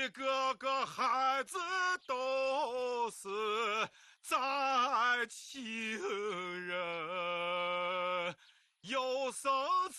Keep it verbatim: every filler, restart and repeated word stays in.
一个个孩子都是在亲人，有生